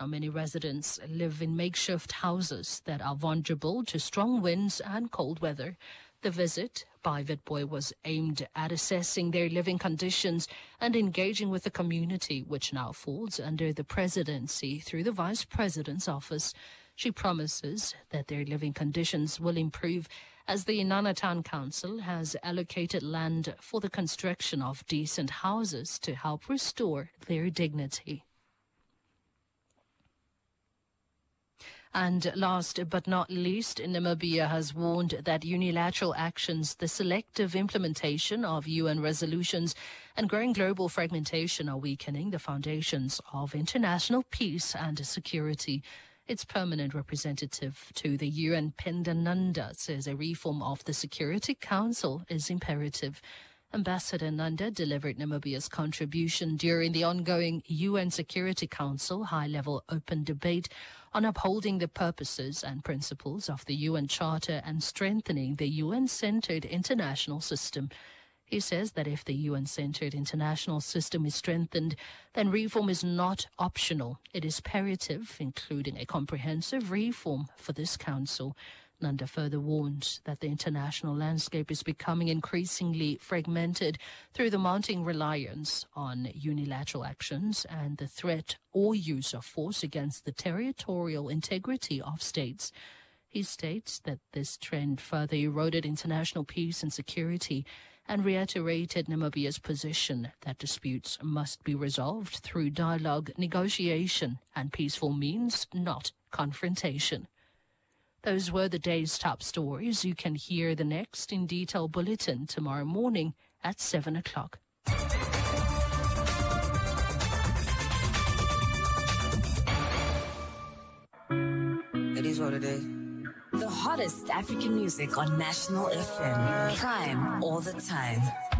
Now, many residents live in makeshift houses that are vulnerable to strong winds and cold weather. The visit by Witbooi was aimed at assessing their living conditions and engaging with the community, which now falls under the presidency through the Vice President's office. She promises that their living conditions will improve as the Inanna Town Council has allocated land for the construction of decent houses to help restore their dignity. And last but not least, Namibia has warned that unilateral actions, the selective implementation of UN resolutions, and growing global fragmentation are weakening the foundations of international peace and security. Its permanent representative to the UN, Penda Nanda, says a reform of the Security Council is imperative. Ambassador Nanda delivered Namibia's contribution during the ongoing UN Security Council high-level open debate on upholding the purposes and principles of the UN Charter and strengthening the UN-centered international system. He says that if the UN-centered international system is strengthened, then reform is not optional. It is imperative, including a comprehensive reform for this council. Nanda further warned that the international landscape is becoming increasingly fragmented through the mounting reliance on unilateral actions and the threat or use of force against the territorial integrity of states. He states that this trend further eroded international peace and security and reiterated Namibia's position that disputes must be resolved through dialogue, negotiation, and peaceful means, not confrontation. Those were the day's top stories. You can hear the next in detail bulletin tomorrow morning at 7 o'clock. It is what it is. The hottest African music on National FM. Prime all the time.